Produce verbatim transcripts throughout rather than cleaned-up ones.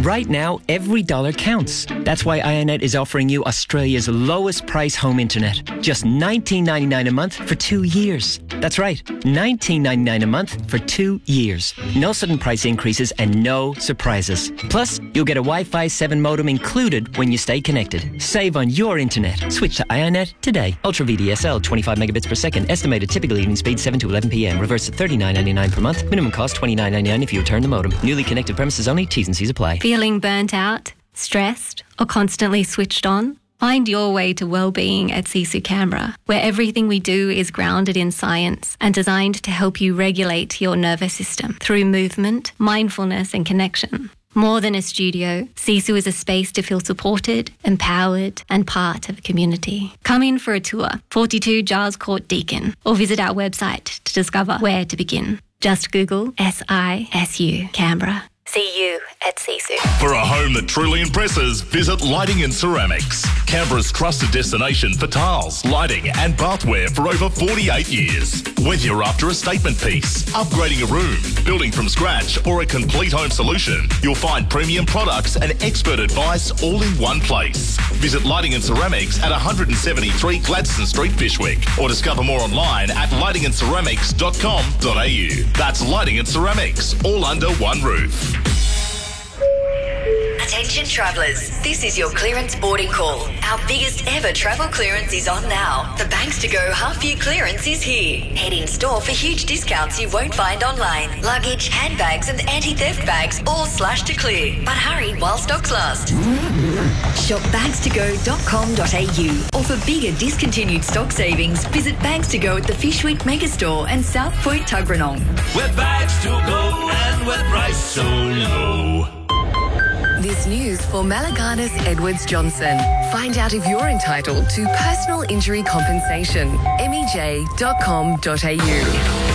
Right now, every dollar counts. That's why Ionet is offering you Australia's lowest price home internet. Just nineteen ninety-nine a month for two years. That's right, nineteen ninety-nine a month for two years. No sudden price increases and no surprises. Plus, you'll get a Wi-Fi seven modem included when you stay connected. Save on your internet. Switch to Ionet today. Ultra V D S L, twenty-five megabits per second. Estimated typical evening speed seven to eleven p.m. Reverse at thirty-nine ninety-nine per month. Minimum cost twenty-nine ninety-nine if you return the modem. Newly connected premises only. T's and C's apply. Feeling burnt out, stressed, or constantly switched on? Find your way to well-being at Sisu Canberra, where everything we do is grounded in science and designed to help you regulate your nervous system through movement, mindfulness and connection. More than a studio, Sisu is a space to feel supported, empowered and part of a community. Come in for a tour, forty-two Giles Court Deakin, or visit our website to discover where to begin. Just Google S I S U Canberra. See you at Sisu. For a home that truly impresses, visit Lighting and Ceramics, Canberra's trusted destination for tiles, lighting and bathware for over forty-eight years. Whether you're after a statement piece, upgrading a room, building from scratch or a complete home solution, you'll find premium products and expert advice all in one place. Visit Lighting and Ceramics at one seventy-three Gladstone Street, Fyshwick, or discover more online at lighting and ceramics dot com dot a u. That's Lighting and Ceramics, all under one roof. Attention travellers, this is your clearance boarding call. Our biggest ever travel clearance is on now. The Banks to Go half-year clearance is here. Head in store for huge discounts you won't find online. Luggage, handbags and anti-theft bags all slashed to clear. But hurry while stocks last. Shop banks to go dot com dot a u, or for bigger discontinued stock savings, visit Banks to Go at the Fyshwick Megastore and South Point Tuggeranong. We're Banks to Go and we're priced so low. This news for Malaganas Edwards Johnson. Find out if you're entitled to personal injury compensation. M E J dot com dot a u.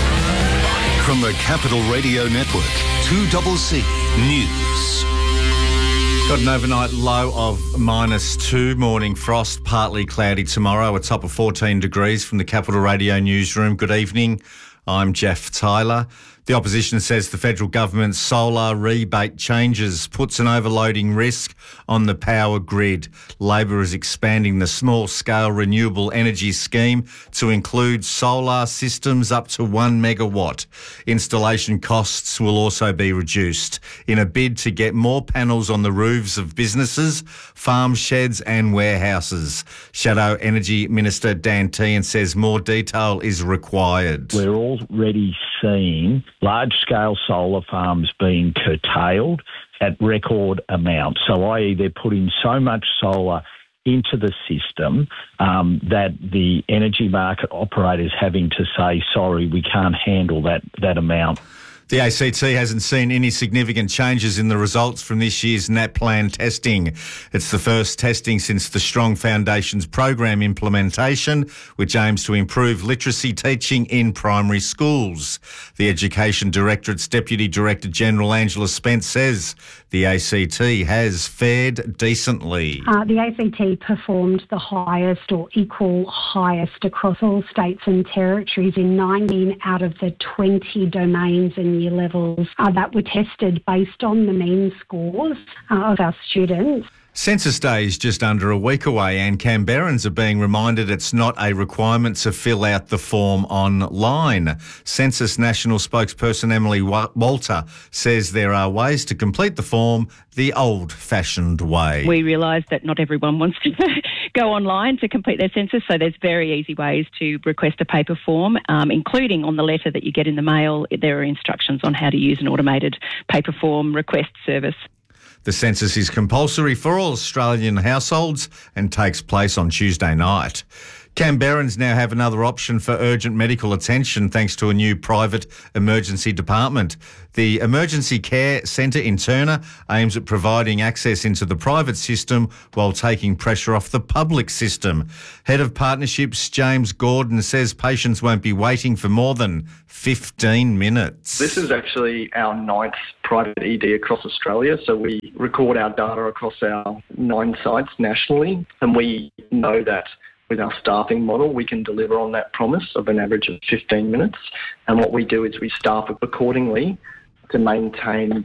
From the Capital Radio Network, two C C News. Got an overnight low of minus two, morning frost, partly cloudy tomorrow, a top of fourteen degrees from the Capital Radio newsroom. Good evening. I'm Jeff Tyler. The opposition says the federal government's solar rebate changes puts an overloading risk on the power grid. Labor is expanding the small-scale renewable energy scheme to include solar systems up to one megawatt. Installation costs will also be reduced in a bid to get more panels on the roofs of businesses, farm sheds and warehouses. Shadow Energy Minister Dan Tehan says more detail is required. We're already seeing large-scale solar farms being curtailed at record amounts. So that is they're putting so much solar into the system um, that the energy market operators having to say, sorry, we can't handle that, that amount. The A C T hasn't seen any significant changes in the results from this year's NAPLAN testing. It's the first testing since the Strong Foundations program implementation, which aims to improve literacy teaching in primary schools. The Education Directorate's Deputy Director General Angela Spence says the A C T has fared decently. Uh, the A C T performed the highest or equal highest across all states and territories in nineteen out of the twenty domains and year levels uh, that were tested based on the mean scores uh, of our students. Census Day is just under a week away and Canberrans are being reminded it's not a requirement to fill out the form online. Census National spokesperson Emily Walter says there are ways to complete the form the old-fashioned way. We realise that not everyone wants to go online to complete their census, so there's very easy ways to request a paper form, um, including on the letter that you get in the mail. There are instructions on how to use an automated paper form request service. The census is compulsory for all Australian households and takes place on Tuesday night. Canberrans now have another option for urgent medical attention thanks to a new private emergency department. The Emergency Care Centre in Turner aims at providing access into the private system while taking pressure off the public system. Head of Partnerships James Gordon says patients won't be waiting for more than fifteen minutes. This is actually our ninth private E D across Australia, so we record our data across our nine sites nationally, and we know that with our staffing model, we can deliver on that promise of an average of fifteen minutes. And what we do is we staff accordingly to maintain that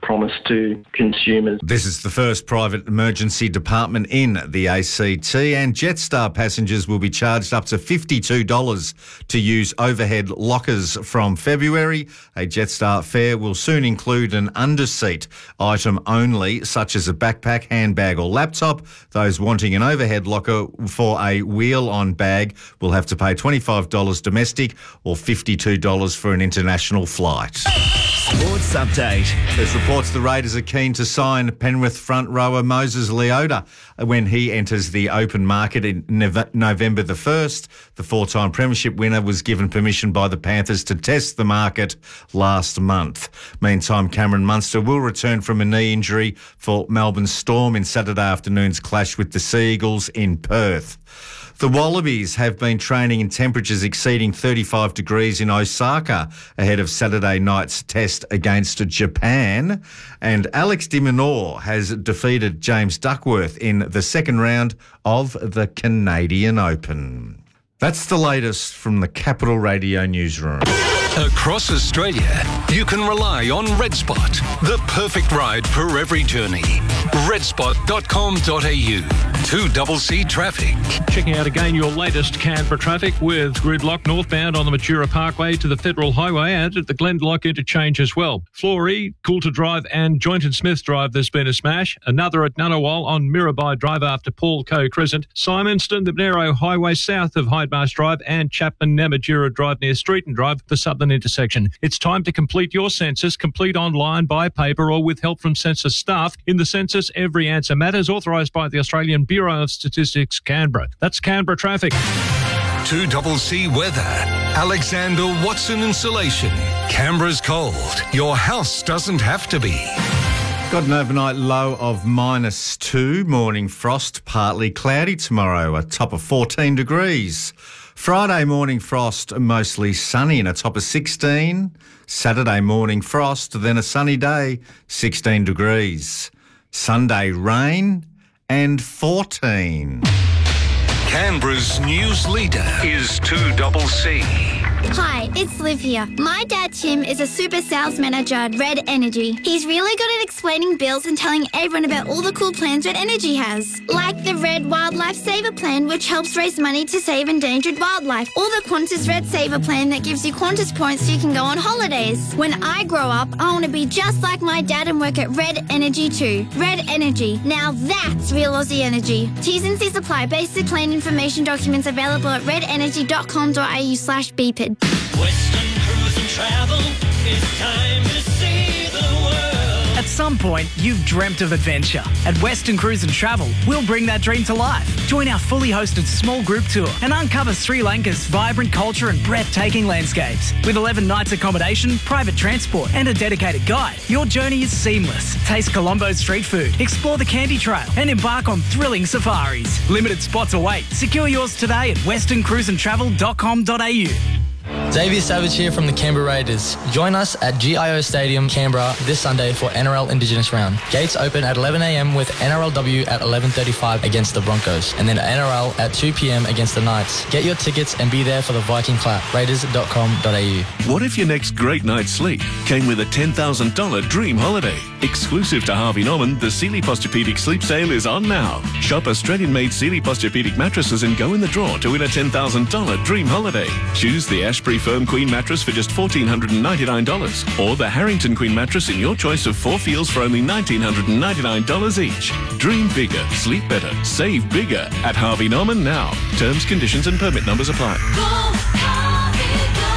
promised to consumers. This is the first private emergency department in the A C T, and Jetstar passengers will be charged up to fifty-two dollars to use overhead lockers from February. A Jetstar fare will soon include an underseat item only, such as a backpack, handbag or laptop. Those wanting an overhead locker for a wheel-on bag will have to pay twenty-five dollars domestic or fifty-two dollars for an international flight. Sports update. There's reports the Raiders are keen to sign Penrith front rower Moses Leota when he enters the open market in November the first. The four-time premiership winner was given permission by the Panthers to test the market last month. Meantime, Cameron Munster will return from a knee injury for Melbourne Storm in Saturday afternoon's clash with the Sea Eagles in Perth. The Wallabies have been training in temperatures exceeding thirty-five degrees in Osaka ahead of Saturday night's test against Japan. And Alex de Minaur has defeated James Duckworth in the second round of the Canadian Open. That's the latest from the Capital Radio newsroom. Across Australia, you can rely on RedSpot, the perfect ride for every journey. red spot dot com dot a u. two C C traffic. Checking out again your latest Canberra traffic with gridlock northbound on the Matura Parkway to the Federal Highway and at the Glendalough interchange as well. Florey, Coulter Drive and Joynton Smith Drive, there's been a smash. Another at Ngunnawal on Mirabai Drive after Paul Coe Crescent. Simonston, the Monero Highway south of Hydemarsh Drive and Chapman Namatjura Drive near Streeton Drive, the southern intersection. It's time to complete your census. Complete online, by paper or with help from census staff. In the census, every answer matters. Authorised by the Australian Bureau of Statistics, Canberra. That's Canberra traffic. two C C weather. Alexander Watson Insulation. Canberra's cold. Your house doesn't have to be. Got an overnight low of minus two. Morning frost, partly cloudy tomorrow, a top of fourteen degrees. Friday morning frost, mostly sunny and a top of sixteen. Saturday morning frost, then a sunny day, sixteen degrees. Sunday rain and fourteen. Canberra's news leader is two C C. Hi, it's Liv here. My dad Tim is a super sales manager at Red Energy. He's really good at explaining bills and telling everyone about all the cool plans Red Energy has. Like the Red Wildlife Saver Plan, which helps raise money to save endangered wildlife. Or the Qantas Red Saver Plan that gives you Qantas points so you can go on holidays. When I grow up, I want to be just like my dad and work at Red Energy too. Red Energy. Now that's real Aussie energy. T's and C's apply. Basic plan information documents available at red energy dot com dot a u slash B P I D. Western Cruise and Travel, it's time to see the world. At some point, you've dreamt of adventure. At Western Cruise and Travel, we'll bring that dream to life. Join our fully hosted small group tour and uncover Sri Lanka's vibrant culture and breathtaking landscapes. With eleven nights accommodation, private transport and a dedicated guide, your journey is seamless. Taste Colombo's street food, explore the Candy Trail and embark on thrilling safaris. Limited spots await. Secure yours today at western cruise and travel dot com dot a u. Xavier Savage here from the Canberra Raiders. Join us at G I O Stadium, Canberra this Sunday for N R L Indigenous Round. Gates open at eleven a m with N R L W at eleven thirty-five against the Broncos and then N R L at two p m against the Knights. Get your tickets and be there for the Viking Clap. raiders dot com dot a u. What if your next great night's sleep came with a ten thousand dollars dream holiday? Exclusive to Harvey Norman, the Sealy Posturepedic Sleep Sale is on now. Shop Australian-made Sealy Posturepedic mattresses and go in the draw to win a ten thousand dollars dream holiday. Choose the Ashbury Firm Queen mattress for just one thousand four hundred ninety-nine dollars or the Harrington Queen mattress in your choice of four feels for only one thousand nine hundred ninety-nine dollars each. Dream bigger, sleep better, save bigger at Harvey Norman now. Terms, conditions and permit numbers apply. Go, Harvey,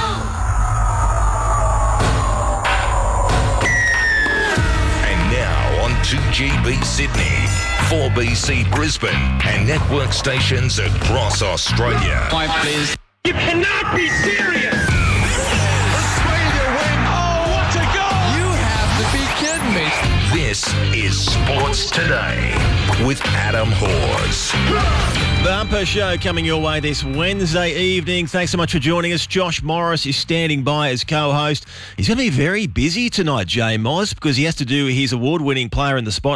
go. And now on two G B Sydney, four B C Brisbane and network stations across Australia. Five, please. You cannot be serious! Australia win! Oh, what a goal! You have to be kidding me! This is Sports Today with Adam Hawes. The Humper Show coming your way this Wednesday evening. Thanks so much for joining us. Josh Morris is standing by as co-host. He's going to be very busy tonight, Jay Moz, because he has to do his award-winning Player in the Spot